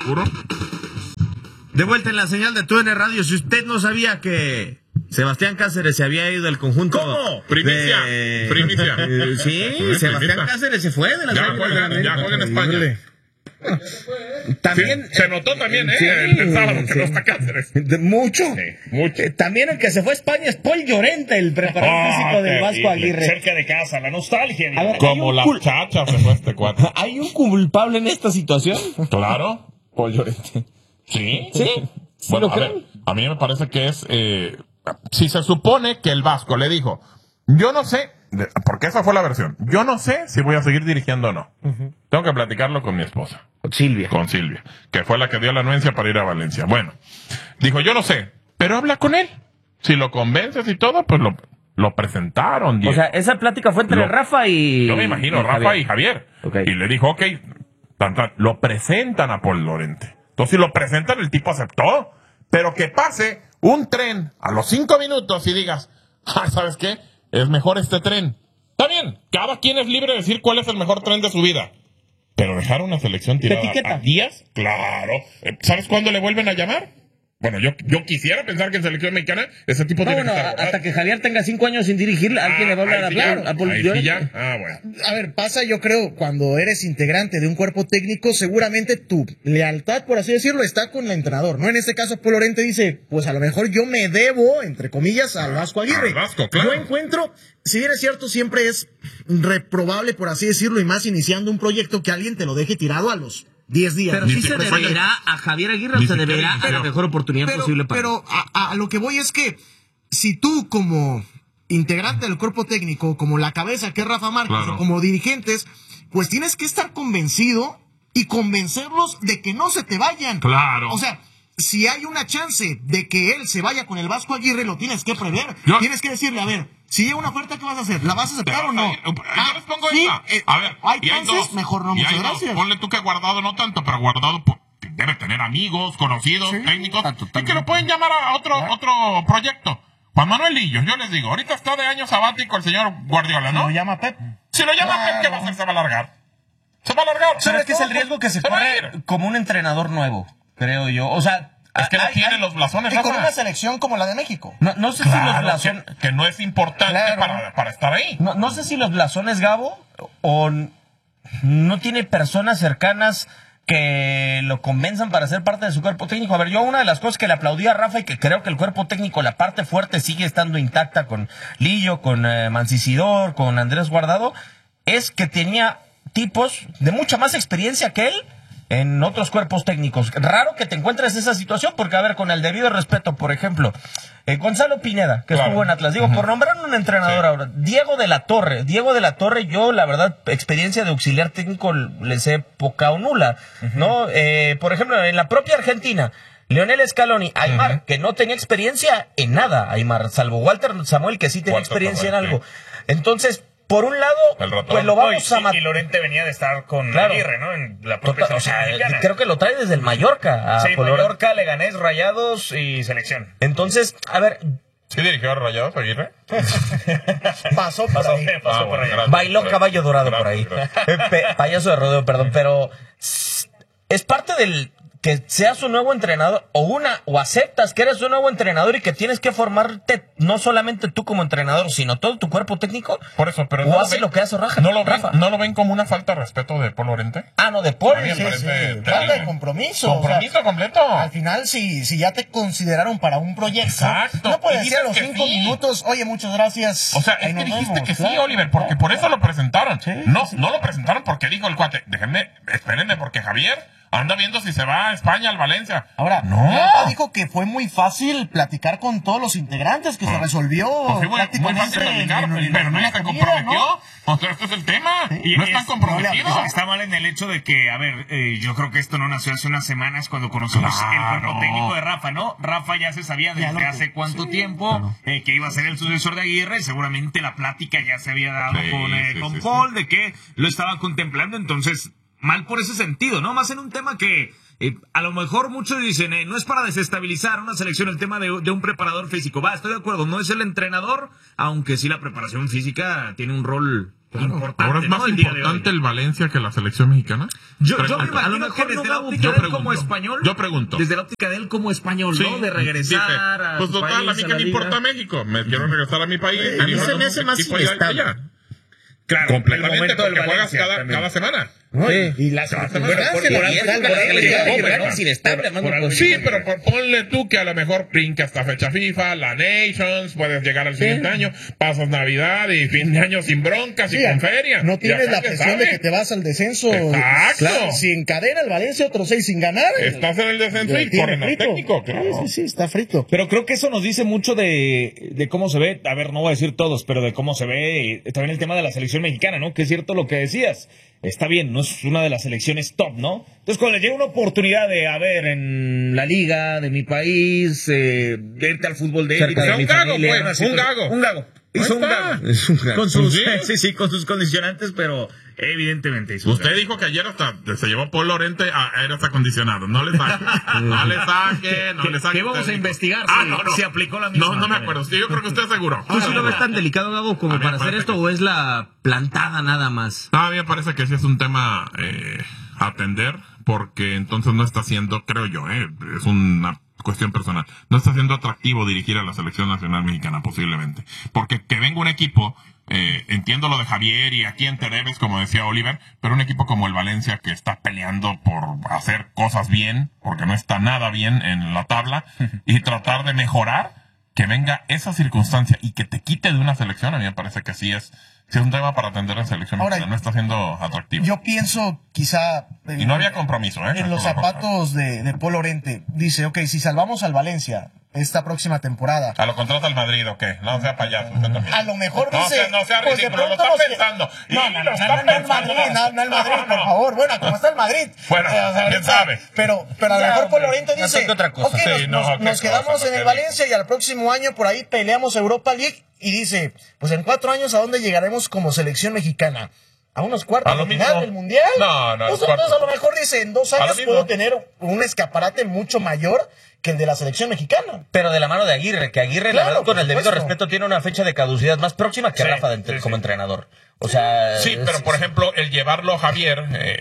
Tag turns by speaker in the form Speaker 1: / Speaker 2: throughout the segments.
Speaker 1: juro.
Speaker 2: De vuelta en la señal de TUDN Radio. Si usted no sabía que Sebastián Cáceres se había ido del conjunto...
Speaker 1: ¿Cómo? Primicia.
Speaker 2: Sí, Sebastián Cáceres se fue de la señal.
Speaker 1: Ya juega en España.
Speaker 2: También,
Speaker 1: se notó también,
Speaker 2: sí,
Speaker 1: el sábado que no está Cáceres.
Speaker 2: Mucho.
Speaker 1: Sí, mucho.
Speaker 2: También el que se fue a España es Paul Llorente, el preparador físico del Vasco Aguirre.
Speaker 3: Cerca de casa, la nostalgia.
Speaker 2: A ver,
Speaker 1: Como la chacha se fue este cuate.
Speaker 2: ¿Hay un culpable en esta situación?
Speaker 1: Claro.
Speaker 2: Paul Llorente.
Speaker 1: Sí.
Speaker 2: Sí.
Speaker 1: Bueno, a mí me parece que es... si se supone que el Vasco le dijo, yo no sé, porque esa fue la versión, yo no sé si voy a seguir dirigiendo o no. Tengo que platicarlo con mi esposa. Con Silvia, que fue la que dio la anuencia para ir a Valencia. Bueno, dijo, yo no sé, pero habla con él. Si lo convences y todo, pues lo presentaron. Diego.
Speaker 2: O sea, esa plática fue entre Rafa y...
Speaker 1: Yo me imagino, Rafa y Javier.
Speaker 2: Okay.
Speaker 1: Y le dijo, ok, lo presentan a Paul Llorente. Entonces, si lo presentan, el tipo aceptó. Pero que pase un tren a los 5 minutos y digas, ¿sabes qué? Es mejor este tren. Está bien, cada quien es libre de decir cuál es el mejor tren de su vida. Pero dejar una selección tirada a días, claro. ¿Sabes cuándo le vuelven a llamar? Bueno, yo quisiera pensar que en selección mexicana ese tipo tiene que estar,
Speaker 2: hasta que Javier tenga 5 años sin dirigir, alguien le va a hablar a Paul Llorente.
Speaker 1: Bueno.
Speaker 4: A ver, pasa, yo creo, cuando eres integrante de un cuerpo técnico, seguramente tu lealtad, por así decirlo, está con el entrenador, ¿no? En este caso, Paul Llorente dice, pues a lo mejor yo me debo, entre comillas, al Vasco Aguirre.
Speaker 1: Al Vasco, claro.
Speaker 4: Yo encuentro, si bien es cierto, siempre es reprobable, por así decirlo, y más iniciando un proyecto, que alguien te lo deje tirado a los 10 días.
Speaker 2: Pero sí se deberá a Javier Aguirre o se deberá a la mejor oportunidad posible para...
Speaker 4: Pero a lo que voy es que si tú como integrante del cuerpo técnico, como la cabeza que es Rafa Márquez, o como dirigentes, pues tienes que estar convencido y convencerlos de que no se te vayan.
Speaker 1: Claro.
Speaker 4: O sea, si hay una chance de que él se vaya con el Vasco Aguirre, lo tienes que prever. Tienes que decirle, a ver, si llega una oferta, ¿qué vas a hacer? ¿La vas a aceptar o no?
Speaker 1: Yo les pongo
Speaker 4: sí,
Speaker 1: esta. A ver,
Speaker 4: hay chances, mejor no, muchas gracias.
Speaker 1: Ponle tú que Guardado no tanto, pero Guardado debe tener amigos, conocidos, técnicos, y que lo pueden llamar a otro proyecto. Juan Manuel Lillo, yo les digo, ahorita está de año sabático el señor Guardiola, ¿no?
Speaker 4: ¿Lo llama Pep?
Speaker 1: Si lo llama Pep, ¿qué va a hacer? Se va a alargar. Se va a alargar.
Speaker 2: Pero es que es el riesgo que se corre como un entrenador nuevo, creo yo. O sea...
Speaker 1: Es que no tiene los blasones,
Speaker 4: y con una selección como la de México.
Speaker 2: No sé si los blasones...
Speaker 1: Que no es importante para estar ahí.
Speaker 2: No sé si los blasones, Gabo, o no tiene personas cercanas que lo convenzan para ser parte de su cuerpo técnico. A ver, yo una de las cosas que le aplaudí a Rafa y que creo que el cuerpo técnico, la parte fuerte, sigue estando intacta con Lillo, con Mancisidor, con Andrés Guardado, es que tenía tipos de mucha más experiencia que él en otros cuerpos técnicos. Raro que te encuentres esa situación, porque, a ver, con el debido respeto, por ejemplo, Gonzalo Pineda, que estuvo en Atlas, digo, por nombrar un entrenador ahora, Diego de la Torre, yo, la verdad, experiencia de auxiliar técnico le sé poca o nula, ¿no? Por ejemplo, en la propia Argentina, Leonel Scaloni, Aymar, que no tenía experiencia en nada, Aymar, salvo Walter Samuel, que sí tenía experiencia en algo. Entonces, por un lado, pues lo vamos a matar.
Speaker 3: Y Llorente venía de estar con Aguirre, ¿no? En la propia selección.
Speaker 2: Creo que lo trae desde el Mallorca.
Speaker 3: Sí, Mallorca, Leganés, Rayados y selección.
Speaker 2: Entonces, a ver...
Speaker 1: ¿Sí dirigió a Rayados, Aguirre?
Speaker 4: Pasó por ahí.
Speaker 2: Bailó caballo dorado por ahí. Payaso de rodeo, perdón. Pero es parte del... que seas un nuevo entrenador o aceptas que eres un nuevo entrenador y que tienes que formarte no solamente tú como entrenador, sino todo tu cuerpo técnico.
Speaker 1: Por eso, pero
Speaker 2: o hace lo que hace Rafa.
Speaker 1: ¿No lo ven como una falta de respeto de Paul Llorente?
Speaker 2: No, de Paul.
Speaker 4: Falta de compromiso.
Speaker 1: Compromiso completo.
Speaker 4: Al final, si ya te consideraron para un proyecto,
Speaker 1: exacto,
Speaker 4: no puedes decir a los 5 minutos, oye, muchas gracias.
Speaker 1: O sea, es que dijiste que sí, Oliver, porque por eso lo presentaron. No lo presentaron porque dijo el cuate, espérenme, porque Javier anda viendo si se va a España, al Valencia.
Speaker 4: Ahora, dijo que fue muy fácil platicar con todos los integrantes, que se resolvió
Speaker 1: prácticamente muy fácil platicar, pero nadie se comprometió, ¿no? O sea, este es el tema. Y no están comprometidos.
Speaker 3: Está mal en el hecho de que, a ver, yo creo que esto no nació hace unas semanas cuando conocimos el cuerpo técnico de Rafa, ¿no? Rafa ya se sabía desde hace cuánto tiempo que iba a ser el sucesor de Aguirre, y seguramente la plática ya se había dado con Paul, de que lo estaban contemplando, entonces... Mal por ese sentido, ¿no? Más en un tema que a lo mejor muchos dicen, no es para desestabilizar una selección el tema de un preparador físico. Estoy de acuerdo, no es el entrenador, aunque sí la preparación física tiene un rol importante.
Speaker 1: Ahora es más
Speaker 3: ¿no? El día de
Speaker 1: importante
Speaker 3: hoy.
Speaker 1: el Valencia que la selección mexicana.
Speaker 3: Yo me
Speaker 1: Pregunto.
Speaker 3: imagino
Speaker 5: A lo mejor
Speaker 3: que desde
Speaker 5: no,
Speaker 3: la
Speaker 5: Gabo,
Speaker 3: óptica
Speaker 1: yo
Speaker 3: de él
Speaker 1: pregunto.
Speaker 3: como español.
Speaker 1: Yo pregunto.
Speaker 3: Desde la óptica de él como español,
Speaker 1: Sí,
Speaker 3: ¿no? De regresar
Speaker 1: dice,
Speaker 3: a
Speaker 1: pues
Speaker 3: su
Speaker 1: total,
Speaker 3: país,
Speaker 1: a mí
Speaker 3: a
Speaker 1: que
Speaker 3: la
Speaker 1: me
Speaker 3: liga.
Speaker 1: importa México. Me quiero regresar a mi país.
Speaker 3: A mí se me hace más inestable.
Speaker 1: Claro,
Speaker 3: el
Speaker 1: completamente,
Speaker 3: momento del
Speaker 1: porque juegas
Speaker 3: Valencia también.
Speaker 1: cada semana.
Speaker 4: Y las circunstancias,
Speaker 3: por
Speaker 4: la
Speaker 3: algo-
Speaker 4: vida,
Speaker 3: por algo le llaman
Speaker 4: ¿no?
Speaker 3: Liga inestable, Armando,
Speaker 1: Por algo-
Speaker 3: pues,
Speaker 1: sí, pero ponle tú que a lo mejor brinca hasta fecha FIFA, la Nations, puedes llegar al siguiente año, pasas Navidad y fin de año sin broncas y con feria.
Speaker 4: No
Speaker 1: Y
Speaker 4: tienes
Speaker 1: acá
Speaker 4: la
Speaker 1: que
Speaker 4: presión
Speaker 1: sabe.
Speaker 4: de que te vas al descenso.
Speaker 1: Exacto.
Speaker 4: Claro, si encadena el Valencia otros 6 sin ganar.
Speaker 1: Estás en el descenso y
Speaker 4: tiene
Speaker 1: corren al
Speaker 4: frito.
Speaker 1: técnico, claro.
Speaker 4: Sí, está frito.
Speaker 6: Pero creo que eso nos dice mucho de cómo se ve, a ver, no voy a decir todos, pero de cómo se ve también el tema de la selección mexicana, ¿no? Que es cierto lo que decías. Está bien, no es una de las selecciones top, ¿no? Entonces, cuando le llega una oportunidad de, a ver, en la liga de mi país, de irte al fútbol de élite,
Speaker 1: sea,
Speaker 6: de mi
Speaker 1: un gago,
Speaker 6: familia,
Speaker 1: pues,
Speaker 6: una
Speaker 1: un
Speaker 6: situación-
Speaker 1: gago.
Speaker 6: Un gago. Hizo un
Speaker 1: está.
Speaker 6: gago.
Speaker 5: Es un gago.
Speaker 6: Con sus,
Speaker 1: Sí.
Speaker 6: sí, con sus condicionantes, pero evidentemente hizo un
Speaker 1: Usted
Speaker 6: gago.
Speaker 1: dijo que ayer hasta se llevó Paul Lorente a aires acondicionados. No le saque. No le saque, no le saque.
Speaker 3: que vamos a investigar si aplicó la
Speaker 1: No,
Speaker 3: misma.
Speaker 1: no me acuerdo. Sí, yo creo que usted aseguró.
Speaker 5: ¿Tú sí lo ves tan delicado, Gabo, como
Speaker 1: A mí
Speaker 5: para
Speaker 1: me
Speaker 5: hacer
Speaker 1: parece
Speaker 5: esto
Speaker 1: que
Speaker 5: o es la plantada nada más?
Speaker 1: No, a mí me parece que sí es un tema a atender, porque entonces no está siendo, creo yo, es una cuestión personal, no está siendo atractivo dirigir a la selección nacional mexicana posiblemente. Porque que venga un equipo, entiendo lo de Javier y aquí en Tereves, como decía Oliver, pero un equipo como el Valencia que está peleando por hacer cosas bien, porque no está nada bien en la tabla, y tratar de mejorar, que venga esa circunstancia y que te quite de una selección, a mí me parece que sí es un tema para atender a la selección
Speaker 4: Ahora,
Speaker 1: mexicana, no está siendo atractivo.
Speaker 4: Yo pienso, quizá.
Speaker 1: Y no había compromiso, ¿eh?
Speaker 4: En los zapatos de Paul Lorente. Dice, ok, si salvamos al Valencia esta próxima temporada.
Speaker 1: ¿A lo contrata el Madrid o qué? No sea payaso, usted también.
Speaker 4: A lo mejor
Speaker 1: no
Speaker 4: dice.
Speaker 1: No sea
Speaker 4: pues de
Speaker 1: ridículo, lo
Speaker 4: pronto
Speaker 1: está
Speaker 4: nos que-
Speaker 1: pensando.
Speaker 4: No, el Madrid, no el Madrid, por favor. Bueno, como está el Madrid.
Speaker 1: Bueno, quién
Speaker 4: ahorita-
Speaker 1: sabe.
Speaker 4: Pero a lo mejor Paul Lorente
Speaker 6: no
Speaker 4: dice.
Speaker 6: toque otra cosa.
Speaker 4: Ok,
Speaker 1: Sí,
Speaker 4: nos quedamos en el Valencia y al próximo año por ahí peleamos Europa League. Y dice, pues en 4 años, ¿a dónde llegaremos como selección mexicana? ¿A unos cuartos
Speaker 1: A lo
Speaker 4: de final
Speaker 1: mismo.
Speaker 4: del Mundial?
Speaker 1: No,
Speaker 4: Pues
Speaker 1: cuartos.
Speaker 4: entonces a lo mejor dice, en 2
Speaker 1: A lo
Speaker 4: años
Speaker 1: mismo.
Speaker 4: puedo tener un escaparate mucho mayor que el de la selección mexicana.
Speaker 2: Pero de la mano de Aguirre, que Aguirre,
Speaker 4: Claro,
Speaker 2: la verdad,
Speaker 4: por
Speaker 2: con el debido
Speaker 4: supuesto.
Speaker 2: respeto, tiene una fecha de caducidad más próxima que
Speaker 3: Sí,
Speaker 2: Rafa
Speaker 3: sí,
Speaker 2: como
Speaker 3: sí.
Speaker 2: entrenador. O sea.
Speaker 1: Sí, pero por ejemplo, el llevarlo Javier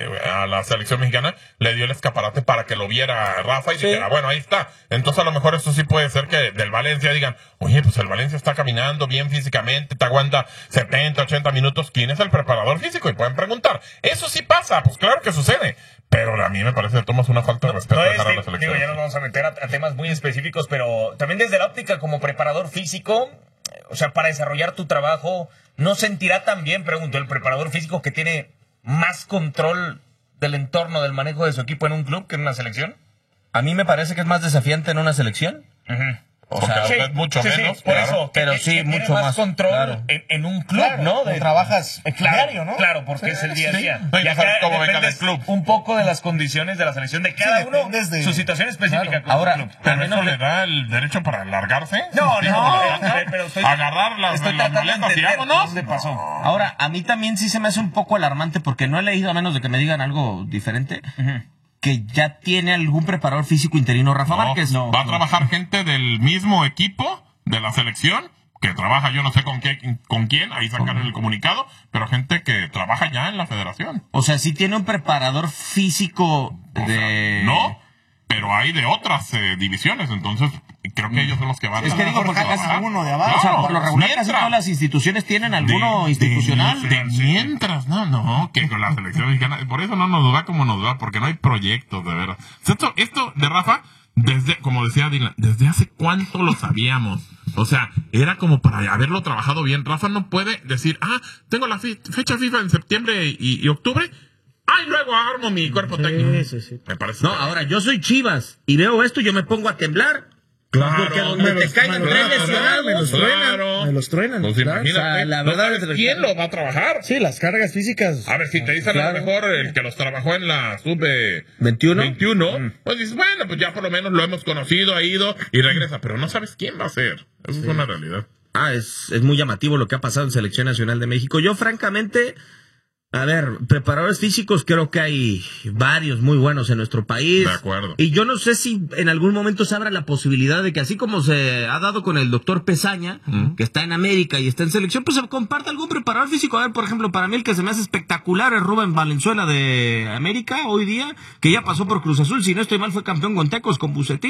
Speaker 1: a la selección mexicana le dio el escaparate para que lo viera Rafa y dijera, bueno, ahí está. Entonces a lo mejor eso sí puede ser que del Valencia digan, oye, pues el Valencia está caminando bien físicamente, te aguanta 70, 80 minutos. ¿Quién es el preparador físico? Y pueden preguntar. Eso sí pasa, pues claro que sucede. Pero a mí me parece que tomas una falta de respeto
Speaker 3: No
Speaker 1: a
Speaker 3: es,
Speaker 1: dejar a la
Speaker 3: digo,
Speaker 1: selección.
Speaker 3: ya nos vamos a meter a temas muy específicos, pero también desde la óptica como preparador físico, o sea, para desarrollar tu trabajo, ¿no sentirá también, pregunto, el preparador físico que tiene más control del entorno, del manejo de su equipo en un club que en una selección?
Speaker 2: A mí me parece que es más desafiante en una selección. O
Speaker 1: Porque
Speaker 2: sea,
Speaker 1: usted es mucho menos,
Speaker 3: por
Speaker 1: claro.
Speaker 3: eso.
Speaker 2: Pero
Speaker 3: que
Speaker 2: sí,
Speaker 3: tiene
Speaker 2: mucho más,
Speaker 3: control
Speaker 2: claro.
Speaker 3: en un club,
Speaker 4: Claro,
Speaker 3: ¿no?
Speaker 4: donde trabajas diario, ¿no?
Speaker 3: Claro, porque es el día a día.
Speaker 1: Sí. No, y no sabes cómo venga
Speaker 3: dependes
Speaker 1: del club.
Speaker 3: un poco de las condiciones de la selección de cada uno,
Speaker 4: dependes de-
Speaker 3: su situación específica
Speaker 4: Claro.
Speaker 3: con
Speaker 2: Ahora,
Speaker 3: su club.
Speaker 1: ¿Pero eso le da el derecho para largarse?
Speaker 3: No,
Speaker 1: Sí,
Speaker 3: no,
Speaker 1: como
Speaker 3: pero estoy-
Speaker 1: agarrar las
Speaker 3: estoy tratando de
Speaker 1: maletas y
Speaker 3: entender
Speaker 1: vámonos.
Speaker 3: dónde pasó.
Speaker 2: ahora, a mí también sí se me hace un poco alarmante porque no he leído, a menos de que me digan algo diferente, que ya tiene algún preparador físico interino Rafa Márquez.
Speaker 1: Va a trabajar gente del mismo equipo de la selección, que trabaja yo no sé con quién, ahí sacan el comunicado, pero gente que trabaja ya en la federación.
Speaker 2: O sea, sí tiene un preparador físico
Speaker 1: O sea,
Speaker 2: de...
Speaker 1: no, pero hay de otras divisiones, entonces creo que ellos son los que van
Speaker 2: Es que digo, porque
Speaker 4: jalas a uno de abajo.
Speaker 2: O sea,
Speaker 1: Claro,
Speaker 2: por lo regular casi
Speaker 1: mientras.
Speaker 2: todas las instituciones tienen alguno
Speaker 1: De-
Speaker 2: institucional.
Speaker 1: de mientras, no, que con la selección mexicana, por eso no nos va como nos va, porque no hay proyectos, de verdad. Esto de Rafa, como decía Dylan, desde hace cuánto lo sabíamos. O sea, era como para haberlo trabajado bien. Rafa no puede decir, tengo la fecha FIFA en septiembre y octubre. Luego armo mi cuerpo técnico.
Speaker 5: Sí.
Speaker 1: Me parece.
Speaker 5: No, ahora yo soy Chivas y veo esto y yo me pongo a temblar.
Speaker 1: Claro,
Speaker 5: Porque donde te caigan tres lesionados,
Speaker 4: me los truenan.
Speaker 1: Pues
Speaker 4: claro.
Speaker 1: imagínate,
Speaker 5: O sea, la
Speaker 1: no
Speaker 5: verdad
Speaker 1: sabes
Speaker 5: es-
Speaker 1: quién lo va a trabajar.
Speaker 4: Sí, las cargas físicas.
Speaker 1: A ver, si te dicen a
Speaker 5: Claro.
Speaker 1: lo mejor el que los trabajó en la
Speaker 5: ¿21?
Speaker 1: 21, pues dices, bueno, pues ya por lo menos lo hemos conocido, ha ido y regresa, pero no sabes quién va a ser. Eso es una realidad.
Speaker 5: Es muy llamativo lo que ha pasado en Selección Nacional de México. Yo, francamente, A ver, preparadores físicos creo que hay varios muy buenos en nuestro país.
Speaker 1: De acuerdo.
Speaker 5: Y yo no sé si en algún momento se abra la posibilidad de que así como se ha dado con el doctor Pesaña, que está en América y está en selección, pues se comparta algún preparador físico. A ver, por ejemplo, para mí el que se me hace espectacular es Rubén Valenzuela de América hoy día, que ya pasó por Cruz Azul, si no estoy mal fue campeón con Tecos, con Bucetich.